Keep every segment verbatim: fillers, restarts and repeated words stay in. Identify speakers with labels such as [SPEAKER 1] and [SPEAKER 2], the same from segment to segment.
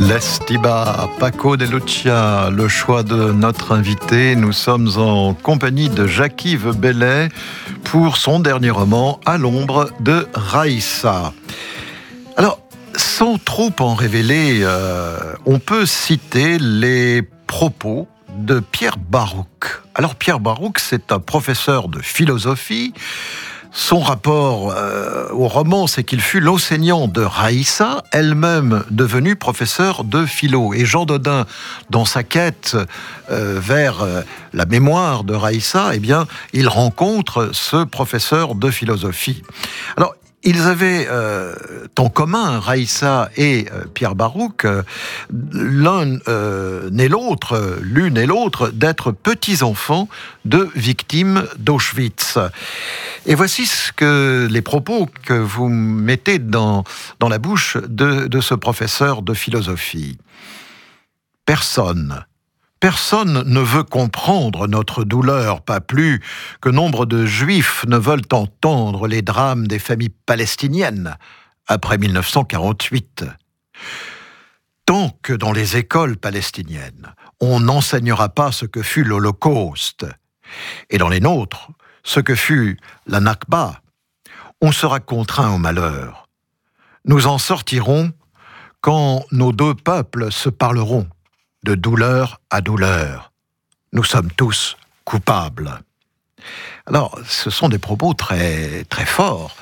[SPEAKER 1] L'Estiba, Paco de Lucia, le choix de notre invité. Nous sommes en compagnie de Jacques-Yves Bellet pour son dernier roman À l'ombre de Raïssa. Alors, sans trop en révéler, euh, on peut citer les propos de Pierre Baruch. Alors, Pierre Baruch, c'est un professeur de philosophie. Son rapport euh, au roman, c'est qu'il fut l'enseignant de Raïssa, elle-même devenue professeure de philo. Et Jean Dodin, dans sa quête euh, vers euh, la mémoire de Raïssa, eh bien, il rencontre ce professeur de philosophie. Alors, ils avaient euh, en commun, Raïssa et euh, Pierre Baruch, euh, l'un euh, n'est l'autre, l'une et l'autre, d'être petits-enfants de victimes d'Auschwitz. Et voici ce que les propos que vous mettez dans, dans la bouche de, de ce professeur de philosophie. Personne, personne ne veut comprendre notre douleur, pas plus que nombre de Juifs ne veulent entendre les drames des familles palestiniennes après mille neuf cent quarante-huit. Tant que dans les écoles palestiniennes, on n'enseignera pas ce que fut l'Holocauste, et dans les nôtres, ce que fut la Nakba, on sera contraint au malheur. Nous en sortirons quand nos deux peuples se parleront de douleur à douleur. Nous sommes tous coupables. Alors, ce sont des propos très, très forts,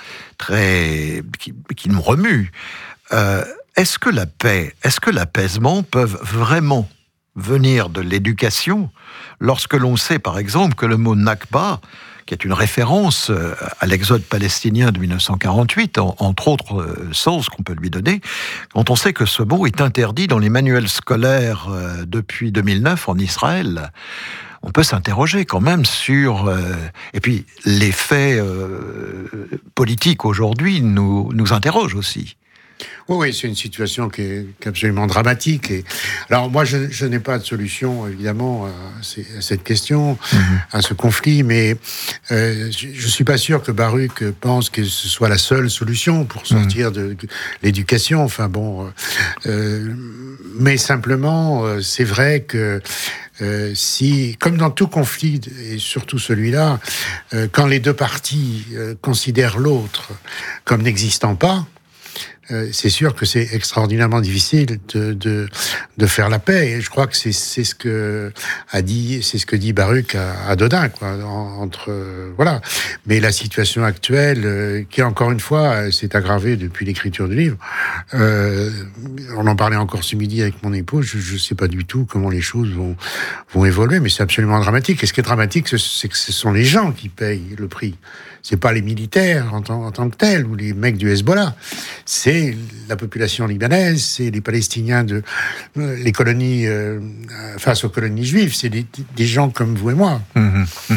[SPEAKER 1] très, qui, qui nous remuent. Euh, est-ce que la paix, est-ce que l'apaisement peuvent vraiment venir de l'éducation lorsque l'on sait, par exemple, que le mot Nakba, qui est une référence à l'exode palestinien de mille neuf cent quarante-huit, entre autres sens qu'on peut lui donner, quand on sait que ce mot est interdit dans les manuels scolaires depuis deux mille neuf en Israël, on peut s'interroger quand même sur... Euh, et puis, les faits euh, politiques aujourd'hui nous, nous interrogent aussi.
[SPEAKER 2] Oui, oui, c'est une situation qui est, qui est absolument dramatique. Et alors moi, je, je n'ai pas de solution, évidemment, à, ces, à cette question, mmh. à ce conflit, mais euh, je ne suis pas sûr que Baruch pense que ce soit la seule solution pour sortir mmh. de l'éducation. Enfin bon, euh, mais simplement, euh, c'est vrai que Euh, si, comme dans tout conflit, et surtout celui-là, euh, quand les deux parties euh, considèrent l'autre comme n'existant pas, euh, c'est sûr que c'est extraordinairement difficile de, de, de faire la paix. Et je crois que c'est, c'est ce que a dit, c'est ce que dit Baruch à, à Dodin, quoi. En, entre euh, voilà. Mais la situation actuelle, euh, qui encore une fois s'est aggravée depuis l'écriture du livre. Euh, on en parlait encore ce midi avec mon épouse. Je ne sais pas du tout comment les choses vont vont évoluer, mais c'est absolument dramatique. Et ce qui est dramatique, c'est que ce sont les gens qui payent le prix. C'est pas les militaires en tant, en tant que tels ou les mecs du Hezbollah. C'est la population libanaise, c'est les Palestiniens de euh, les colonies euh, face aux colonies juives. C'est des, des gens comme vous et moi.
[SPEAKER 1] Mmh, mmh.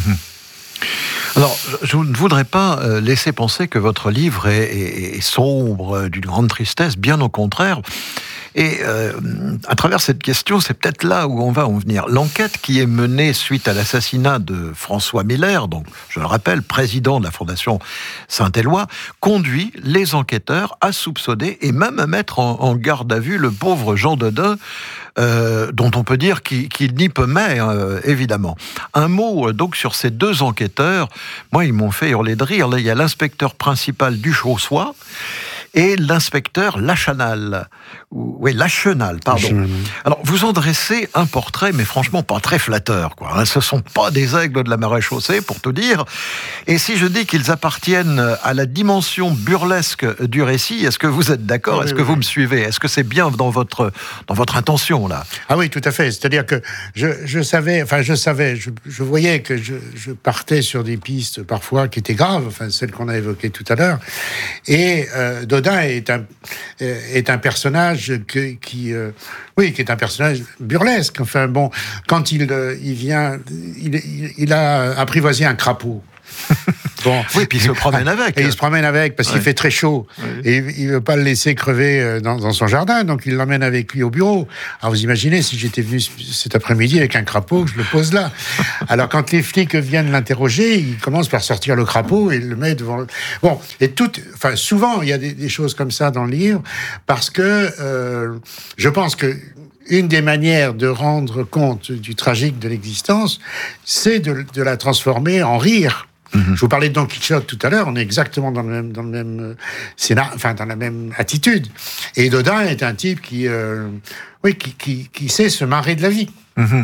[SPEAKER 1] Alors, je ne voudrais pas laisser penser que votre livre est, est, est sombre, d'une grande tristesse, bien au contraire. Et euh, à travers cette question, c'est peut-être là où on va en venir. L'enquête qui est menée suite à l'assassinat de François Miller, donc je le rappelle, président de la Fondation Saint-Éloi, conduit les enquêteurs à soupçonner et même à mettre en, en garde à vue le pauvre Jean Dodin, euh, dont on peut dire qu'il, qu'il n'y peut mais, euh, évidemment. Un mot donc sur ces deux enquêteurs. Moi, ils m'ont fait hurler de rire. Là, il y a l'inspecteur principal du Chaussois et l'inspecteur Lachenal. Oui, Lachenal, pardon. Lachenal. Alors, vous en dressez un portrait, mais franchement pas très flatteur, quoi. Ce ne sont pas des aigles de la maréchaussée, pour tout dire. Et si je dis qu'ils appartiennent à la dimension burlesque du récit, est-ce que vous êtes d'accord ? Est-ce que vous me suivez ? Est-ce que c'est bien dans votre, dans votre intention, là ?
[SPEAKER 2] Ah oui, tout à fait. C'est-à-dire que je, je savais, enfin, je savais, je, je voyais que je, je partais sur des pistes, parfois, qui étaient graves, enfin, celles qu'on a évoquées tout à l'heure. Et euh, Dodin est un, est un personnage que, qui, euh, oui, qui est un personnage burlesque. Enfin bon, quand il, euh, il vient, il, il, il a apprivoisé un crapaud. Bon.
[SPEAKER 1] Oui, puis il se promène avec.
[SPEAKER 2] Et il se promène avec, parce qu'il ouais. fait très chaud. Ouais. Et il ne veut pas le laisser crever dans, dans son jardin, donc il l'emmène avec lui au bureau. Alors vous imaginez, si j'étais venu cet après-midi avec un crapaud, que je le pose là. Alors quand les flics viennent l'interroger, ils commencent par sortir le crapaud et le mettre devant... Le... Bon, et tout... Enfin, souvent, il y a des, des choses comme ça dans le livre, parce que euh, je pense que une des manières de rendre compte du tragique de l'existence, c'est de, de la transformer en rire. Mmh. Je vous parlais de Don Quichotte tout à l'heure, on est exactement dans le même, dans le même scénario, enfin dans la même attitude. Et Dodin est un type qui, euh, oui, qui, qui, qui sait se marrer de la vie. Mmh.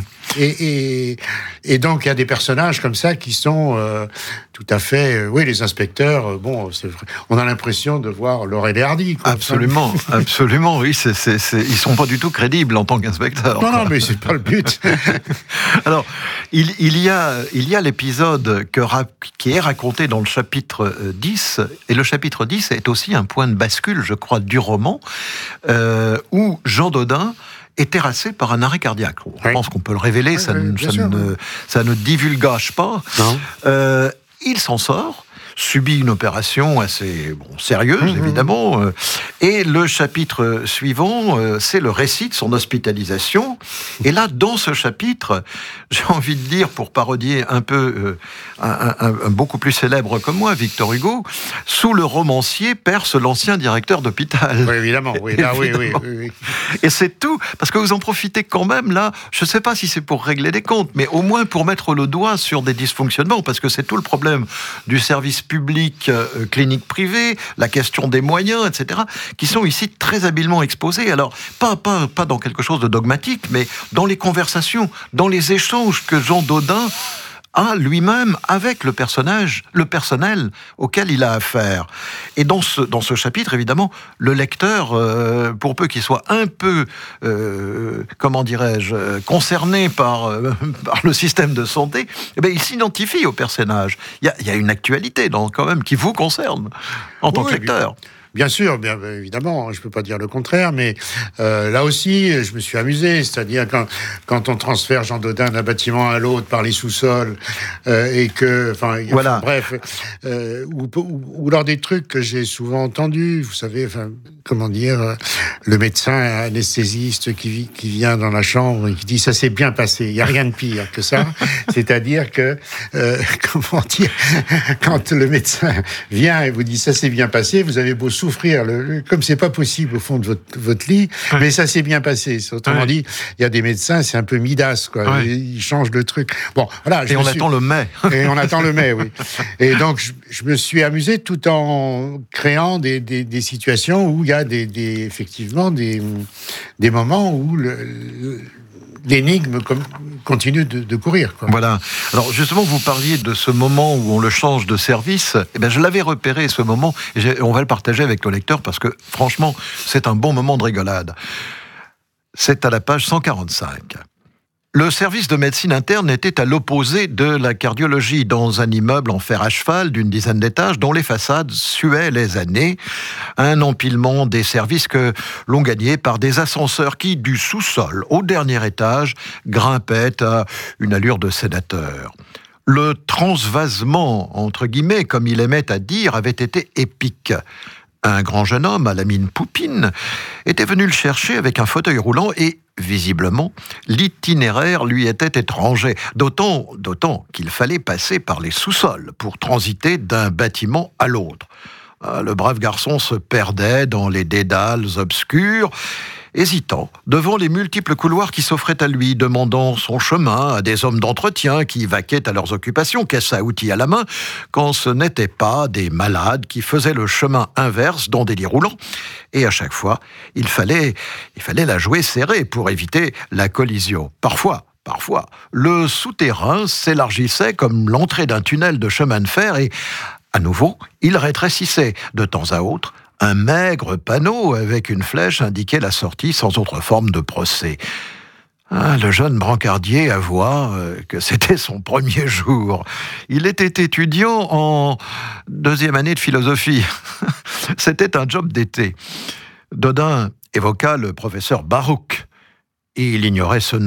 [SPEAKER 2] Et, et, et donc il y a des personnages comme ça qui sont euh, tout à fait, euh, oui, les inspecteurs. Euh, bon, c'est vrai, on a l'impression de voir Laurel et Hardy. Quoi,
[SPEAKER 1] absolument, absolument. Oui, c'est, c'est, c'est, ils sont pas du tout crédibles en tant qu'inspecteurs.
[SPEAKER 2] Non,
[SPEAKER 1] quoi.
[SPEAKER 2] non, mais c'est pas le but.
[SPEAKER 1] Alors, il, il y a, il y a l'épisode que, qui est raconté dans le chapitre dix, et le chapitre dix est aussi un point de bascule, je crois, du roman, euh, où Jean Dodin est terrassé par un arrêt cardiaque. Je oui. pense qu'on peut le révéler, oui, ça, oui, ne, ça, sûr, ne, oui. ça ne divulgage pas. Euh, il s'en sort, subit une opération assez bon, sérieuse, mmh, évidemment. Mmh. Et le chapitre suivant, c'est le récit de son hospitalisation. Et là, dans ce chapitre, j'ai envie de dire, pour parodier un peu un, un, un beaucoup plus célèbre comme moi, Victor Hugo, sous le romancier perce l'ancien directeur d'hôpital.
[SPEAKER 2] Oui, évidemment. Oui, là, oui, oui, oui, oui.
[SPEAKER 1] Et c'est tout, parce que vous en profitez quand même, là, je ne sais pas si c'est pour régler des comptes, mais au moins pour mettre le doigt sur des dysfonctionnements, parce que c'est tout le problème du service public, euh, clinique privée, la question des moyens, et cetera, qui sont ici très habilement exposés. Alors, pas, pas, pas dans quelque chose de dogmatique, mais dans les conversations, dans les échanges que Jean Dodin a lui-même avec le personnage, le personnel auquel il a affaire. Et dans ce, dans ce chapitre, évidemment, le lecteur, euh, pour peu qu'il soit un peu, euh, comment dirais-je, concerné par, euh, par le système de santé, eh bien, il s'identifie au personnage. Il y a, il y a une actualité dans, quand même qui vous concerne en tant oui, que lecteur.
[SPEAKER 2] Bien. Bien sûr, bien évidemment, je peux pas dire le contraire, mais euh, là aussi, je me suis amusé, c'est-à-dire quand quand on transfère Jean Dodin d'un bâtiment à l'autre par les sous-sols euh, et que, enfin,
[SPEAKER 1] voilà.
[SPEAKER 2] enfin bref, euh, ou, ou, ou lors des trucs que j'ai souvent entendus, vous savez, enfin, comment dire, euh, le médecin anesthésiste qui qui vient dans la chambre et qui dit ça s'est bien passé, il y a rien de pire que ça, c'est-à-dire que euh, comment dire, quand le médecin vient et vous dit ça s'est bien passé, vous avez beau souffrir, le, le, comme c'est pas possible au fond de votre, votre lit, ouais. mais ça s'est bien passé. Autrement ouais. dit, il y a des médecins, c'est un peu Midas, quoi. Ouais. Ils changent le truc. Bon, voilà.
[SPEAKER 1] Et on
[SPEAKER 2] suis...
[SPEAKER 1] attend le mai.
[SPEAKER 2] Et on attend le mai, oui. Et donc, je, je me suis amusé tout en créant des, des, des situations où il y a des, des, effectivement des, des moments où le, le l'énigme continue de, de courir. Quoi.
[SPEAKER 1] Voilà. Alors justement, vous parliez de ce moment où on le change de service. Eh bien, je l'avais repéré, ce moment, et on va le partager avec le lecteur parce que, franchement, c'est un bon moment de rigolade. C'est à la page cent quarante-cinq. Le service de médecine interne était à l'opposé de la cardiologie, dans un immeuble en fer à cheval d'une dizaine d'étages, dont les façades suaient les années. Un empilement des services que l'on gagnait par des ascenseurs qui, du sous-sol au dernier étage, grimpaient à une allure de sénateur. Le transvasement, entre guillemets, comme il aimait à dire, avait été épique. Un grand jeune homme, à la mine poupine, était venu le chercher avec un fauteuil roulant et, visiblement, l'itinéraire lui était étranger. D'autant, d'autant qu'il fallait passer par les sous-sols pour transiter d'un bâtiment à l'autre. Le brave garçon se perdait dans les dédales obscurs, hésitant devant les multiples couloirs qui s'offraient à lui, demandant son chemin à des hommes d'entretien qui vaquaient à leurs occupations, caisse à outils à la main, quand ce n'étaient pas des malades qui faisaient le chemin inverse dans des lits roulants. Et à chaque fois, il fallait, il fallait la jouer serrée pour éviter la collision. Parfois, Parfois, le souterrain s'élargissait comme l'entrée d'un tunnel de chemin de fer et, à nouveau, il rétrécissait de temps à autre. Un maigre panneau avec une flèche indiquait la sortie sans autre forme de procès. Ah, le jeune brancardier avoua que c'était son premier jour. Il était étudiant en deuxième année de philosophie. C'était un job d'été. Dodin évoqua le professeur Baruch. Il ignorait ce nom.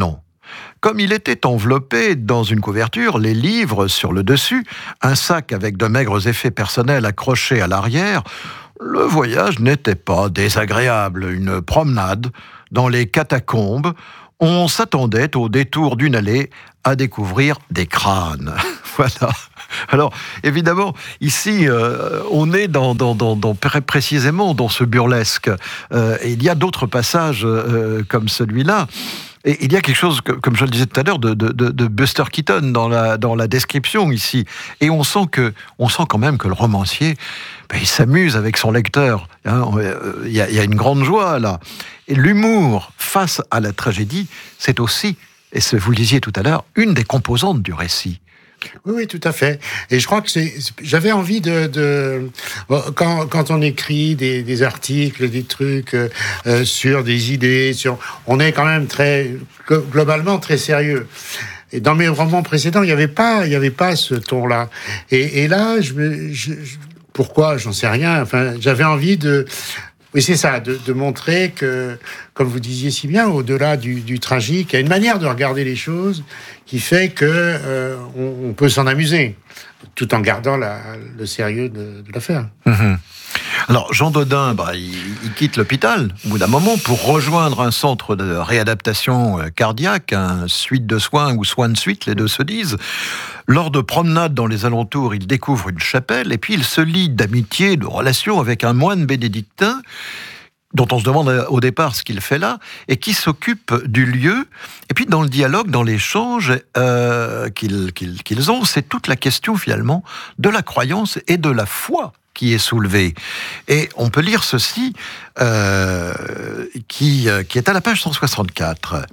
[SPEAKER 1] Comme il était enveloppé dans une couverture, les livres sur le dessus, un sac avec de maigres effets personnels accrochés à l'arrière, le voyage n'était pas désagréable. Une promenade dans les catacombes, on s'attendait au détour d'une allée à découvrir des crânes. Voilà. Alors, évidemment, ici, euh, on est dans, dans, dans, dans, précisément dans ce burlesque. Euh, et il y a d'autres passages euh, comme celui-là. Et il y a quelque chose, comme je le disais tout à l'heure, de, de, de Buster Keaton dans la, dans la description ici. Et on sent, que, on sent quand même que le romancier, ben, il s'amuse avec son lecteur. Hein, il, y a, il y a une grande joie là. Et l'humour face à la tragédie, c'est aussi, et vous le disiez tout à l'heure, une des composantes du récit.
[SPEAKER 2] Oui, oui, tout à fait. Et je crois que c'est. J'avais envie de, de quand quand on écrit des, des articles, des trucs euh, sur des idées, sur, on est quand même très globalement très sérieux. Et dans mes romans précédents, il y avait pas, il y avait pas ce ton-là. Et, et là, je me, je, je, pourquoi, j'en sais rien. Enfin, j'avais envie de. Oui, c'est ça, de, de montrer que, comme vous disiez si bien, au-delà du, du tragique, il y a une manière de regarder les choses qui fait que euh, on, on peut s'en amuser, tout en gardant la, le sérieux de, de l'affaire.
[SPEAKER 1] Mmh. Alors, Jean Dodin, bah, il, il quitte l'hôpital au bout d'un moment pour rejoindre un centre de réadaptation cardiaque, un suite de soins ou soins de suite, les deux se disent. Lors de promenades dans les alentours, il découvre une chapelle et puis il se lie d'amitié, de relation avec un moine bénédictin dont on se demande au départ ce qu'il fait là, et qui s'occupe du lieu. Et puis dans le dialogue, dans l'échange euh, qu'ils, qu'ils, qu'ils ont, c'est toute la question finalement de la croyance et de la foi qui est soulevée. Et on peut lire ceci, euh, qui, qui est à la page cent soixante-quatre.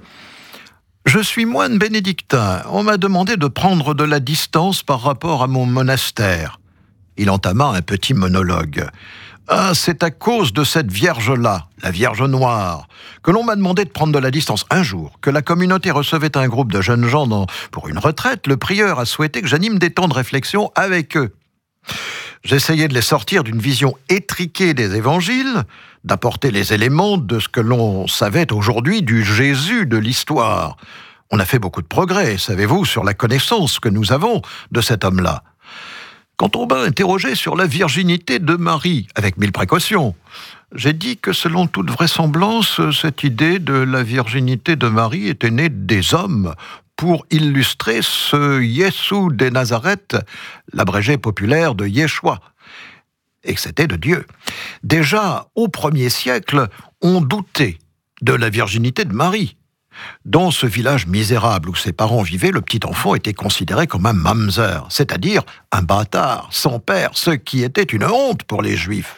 [SPEAKER 1] « Je suis moine bénédictin. On m'a demandé de prendre de la distance par rapport à mon monastère. » Il entama un petit monologue. « Ah, c'est à cause de cette vierge-là, la Vierge Noire, que l'on m'a demandé de prendre de la distance. Un jour, que la communauté recevait un groupe de jeunes gens dans, pour une retraite, le prieur a souhaité que j'anime des temps de réflexion avec eux. J'essayais de les sortir d'une vision étriquée des évangiles, d'apporter les éléments de ce que l'on savait aujourd'hui du Jésus de l'histoire. On a fait beaucoup de progrès, savez-vous, sur la connaissance que nous avons de cet homme-là. Quand on m'a interrogé sur la virginité de Marie, avec mille précautions, j'ai dit que selon toute vraisemblance, cette idée de la virginité de Marie était née des hommes pour illustrer ce Yeshua de Nazareth, l'abrégé populaire de Yeshua, et que c'était de Dieu. Déjà, au premier siècle, on doutait de la virginité de Marie. Dans ce village misérable où ses parents vivaient, le petit enfant était considéré comme un mamzer, c'est-à-dire un bâtard, sans père, ce qui était une honte pour les Juifs.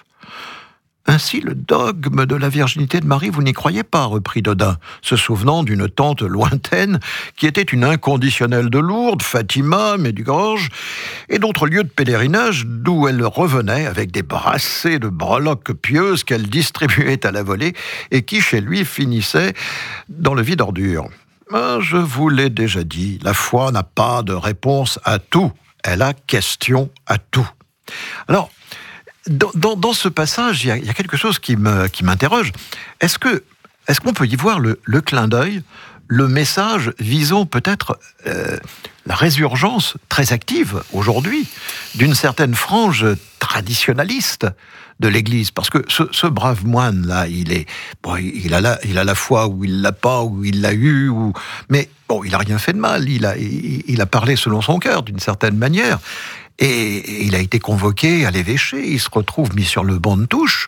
[SPEAKER 1] Ainsi, le dogme de la virginité de Marie, vous n'y croyez pas, reprit Dodin, se souvenant d'une tante lointaine qui était une inconditionnelle de Lourdes, Fatima, Medjugorje, et d'autres lieux de pèlerinage d'où elle revenait avec des brassées de breloques pieuses qu'elle distribuait à la volée et qui, chez lui, finissaient dans le vide ordure. Ah, je vous l'ai déjà dit, la foi n'a pas de réponse à tout, elle a question à tout. Alors, Dans, dans, dans ce passage, il y, a, il y a quelque chose qui, me, qui m'interroge. Est-ce, que, est-ce qu'on peut y voir le, le clin d'œil, le message visant peut-être euh, la résurgence très active aujourd'hui d'une certaine frange traditionnaliste de l'Église? Parce que ce, ce brave moine-là, il est, bon, il a la, il a la foi ou il l'a pas ou il l'a eu, ou, mais bon, il a rien fait de mal. Il a, il, il a parlé selon son cœur d'une certaine manière. Et il a été convoqué à l'évêché, il se retrouve mis sur le banc de touche.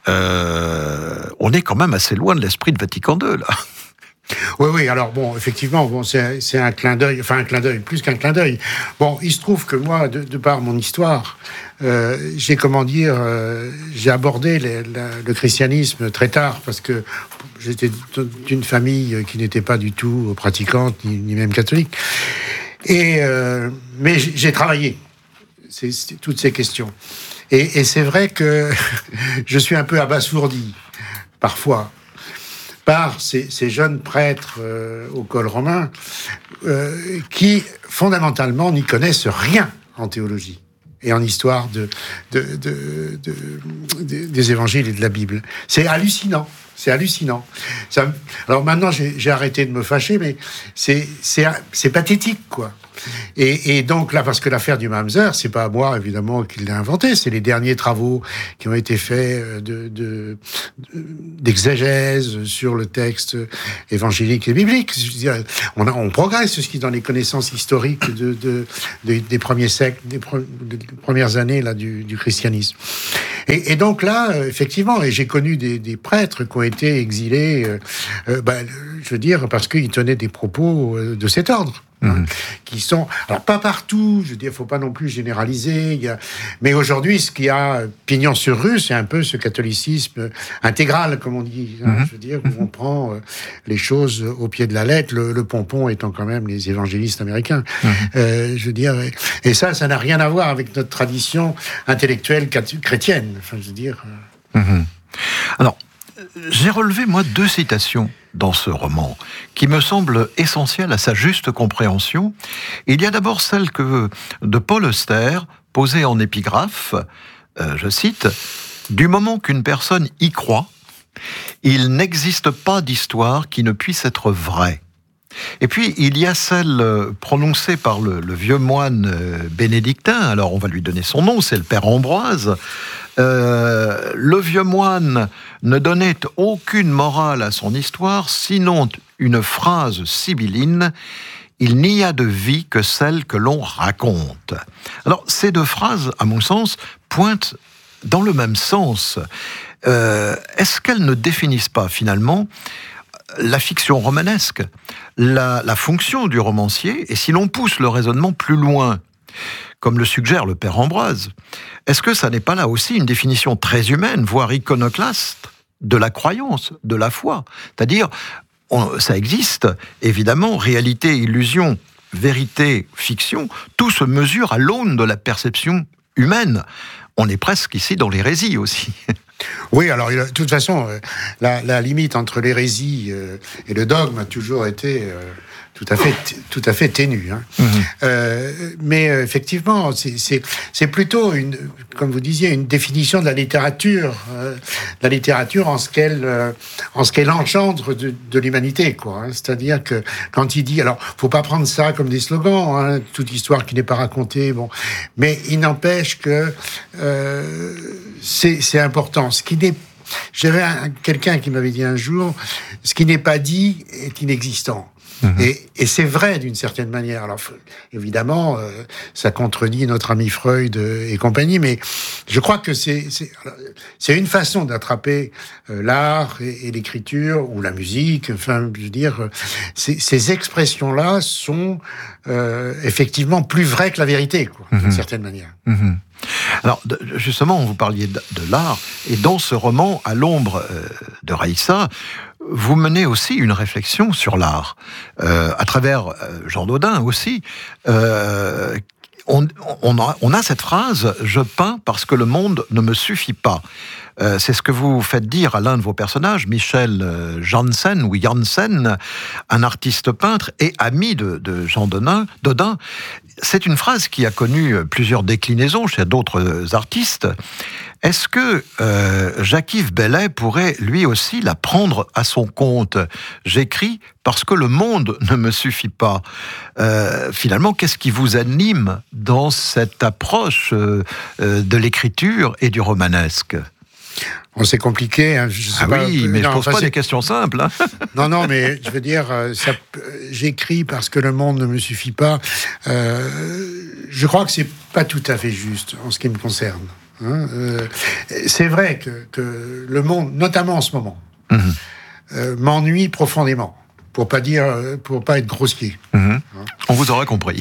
[SPEAKER 1] Euh, on est quand même assez loin de l'esprit de Vatican deux, là.
[SPEAKER 2] Oui, oui, alors bon, effectivement, bon, c'est, c'est un clin d'œil, enfin un clin d'œil, plus qu'un clin d'œil. Bon, il se trouve que moi, de, de par mon histoire, euh, j'ai, comment dire, euh, j'ai abordé les, la, le christianisme très tard, parce que j'étais d'une famille qui n'était pas du tout pratiquante, ni, ni même catholique. Et, euh, mais j'ai, j'ai travaillé. C'est, c'est toutes ces questions. Et, et c'est vrai que je suis un peu abasourdi, parfois, par ces, ces jeunes prêtres euh, au col romain euh, qui, fondamentalement, n'y connaissent rien en théologie et en histoire de, de, de, de, de, des évangiles et de la Bible. C'est hallucinant. C'est hallucinant. Ça, alors maintenant, j'ai, j'ai arrêté de me fâcher, mais c'est, c'est, c'est pathétique, quoi. Et, et donc là, parce que l'affaire du Mamzer, c'est pas moi évidemment qui l'ai inventé, c'est les derniers travaux qui ont été faits de, de, d'exégèse sur le texte évangélique et biblique. Je veux dire, on, a, on progresse ce qui dans les connaissances historiques de, de, de des premiers siècles, des, pre, des premières années là du, du christianisme. Et, et donc là, effectivement, et j'ai connu des, des prêtres qui ont été exilés, euh, euh, ben, je veux dire, parce qu'ils tenaient des propos de cet ordre. Mmh. Qui sont, alors pas partout, je veux dire, faut pas non plus généraliser, il y a, mais aujourd'hui, ce qui a pignon sur rue, c'est un peu ce catholicisme intégral, comme on dit, hein, mmh. je veux dire, où on prend euh, les choses au pied de la lettre, le, le pompon étant quand même les évangélistes américains. Mmh. Euh, je veux dire, et, et ça, ça n'a rien à voir avec notre tradition intellectuelle chrétienne, enfin, je veux dire. Euh...
[SPEAKER 1] Mmh. Alors, j'ai relevé, moi, deux citations dans ce roman, qui me semblent essentielles à sa juste compréhension. Il y a d'abord celle que, de Paul Auster, posée en épigraphe, euh, je cite, « Du moment qu'une personne y croit, il n'existe pas d'histoire qui ne puisse être vraie. » Et puis, il y a celle prononcée par le, le vieux moine bénédictin, alors on va lui donner son nom, c'est le père Ambroise. Euh, le vieux moine ne donnait aucune morale à son histoire, sinon une phrase sibylline, « Il n'y a de vie que celle que l'on raconte ». Alors, ces deux phrases, à mon sens, pointent dans le même sens. Euh, est-ce qu'elles ne définissent pas, finalement, la fiction romanesque, la, la fonction du romancier, et si l'on pousse le raisonnement plus loin, comme le suggère le père Ambroise, est-ce que ça n'est pas là aussi une définition très humaine, voire iconoclaste, de la croyance, de la foi ? C'est-à-dire, on, ça existe, évidemment, réalité, illusion, vérité, fiction, tout se mesure à l'aune de la perception humaine. On est presque ici dans l'hérésie aussi.
[SPEAKER 2] Oui, alors de toute façon, la, la limite entre l'hérésie et le dogme a toujours été euh, tout à fait, tout à fait ténue. Hein. Mmh. Euh, mais euh, effectivement, c'est, c'est, c'est plutôt une, comme vous disiez, une définition de la littérature, euh, la littérature en ce qu'elle, euh, en ce qu'elle engendre de, de l'humanité, quoi. Hein. C'est-à-dire que quand il dit, alors, faut pas prendre ça comme des slogans, hein, toute histoire qui n'est pas racontée, bon, mais il n'empêche que euh, c'est, c'est important. Ce qui n'est, j'avais un, quelqu'un qui m'avait dit un jour, ce qui n'est pas dit est inexistant. Mmh. Et, et c'est vrai d'une certaine manière. Alors évidemment, euh, ça contredit notre ami Freud et compagnie, mais je crois que c'est c'est, c'est une façon d'attraper euh, l'art et, et l'écriture ou la musique. Enfin, je veux dire, ces, ces expressions-là sont euh, effectivement plus vraies que la vérité, quoi, mmh. d'une certaine manière.
[SPEAKER 1] Mmh. Alors, justement, vous parliez de, de l'art, et dans ce roman, À l'ombre euh, de Raïssa, vous menez aussi une réflexion sur l'art, euh, à travers euh, Jean Dodin aussi. Euh, on, on, a, on a cette phrase « Je peins parce que le monde ne me suffit pas ». Euh, c'est ce que vous faites dire à l'un de vos personnages, Michel euh, Janssen, ou Janssen, un artiste peintre et ami de, de Jean Dodin. Dodin. C'est une phrase qui a connu plusieurs déclinaisons chez d'autres artistes. Est-ce que euh, Jacques-Yves Bellay pourrait lui aussi la prendre à son compte ? J'écris parce que le monde ne me suffit pas. Euh, finalement, qu'est-ce qui vous anime dans cette approche euh, de l'écriture et du romanesque ?
[SPEAKER 2] Bon, c'est compliqué. Hein, je sais
[SPEAKER 1] ah
[SPEAKER 2] pas,
[SPEAKER 1] oui, mais
[SPEAKER 2] non,
[SPEAKER 1] je pose
[SPEAKER 2] enfin,
[SPEAKER 1] pas
[SPEAKER 2] c'est...
[SPEAKER 1] des questions simples. Hein.
[SPEAKER 2] Non, non, mais je veux dire, ça, j'écris parce que le monde ne me suffit pas. Euh, je crois que c'est pas tout à fait juste en ce qui me concerne. Hein. Euh, c'est vrai que, que le monde, notamment en ce moment, mmh. euh, m'ennuie profondément. Pour pas dire, pour pas être grossier.
[SPEAKER 1] Mmh. Hein. On vous aura compris.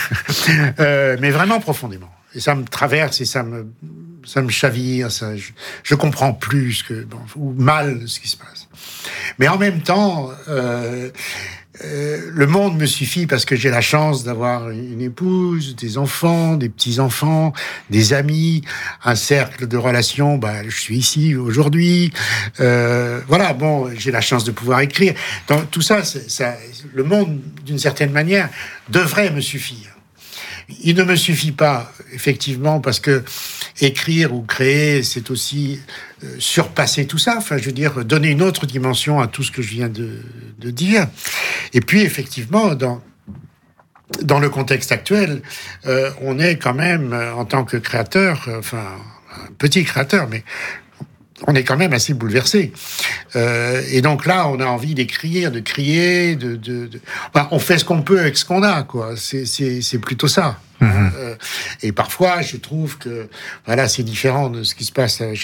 [SPEAKER 2] euh, mais vraiment profondément. Et ça me traverse et ça me, ça me chavire. Ça, je, je comprends plus que, bon, ou mal ce qui se passe. Mais en même temps, euh, euh, le monde me suffit parce que j'ai la chance d'avoir une épouse, des enfants, des petits-enfants, des amis, un cercle de relations. Bah, je suis ici aujourd'hui. Euh, voilà, bon, j'ai la chance de pouvoir écrire. Donc, tout ça, c'est, ça, le monde, d'une certaine manière, devrait me suffire. il ne me suffit pas, effectivement, parce que écrire ou créer, c'est aussi euh, surpasser tout ça. Enfin, je veux dire, donner une autre dimension à tout ce que je viens de, de dire. Et puis, effectivement, dans dans le contexte actuel, euh, on est quand même, euh, en tant que créateur, euh, enfin, un petit créateur, mais on est quand même assez bouleversé. Euh, et donc là, on a envie d'écrire, de crier, de, de, de... Enfin, on fait ce qu'on peut avec ce qu'on a, quoi. C'est, c'est, c'est plutôt ça. Mmh. Euh, et parfois, je trouve que, voilà, c'est différent de ce qui se passe chez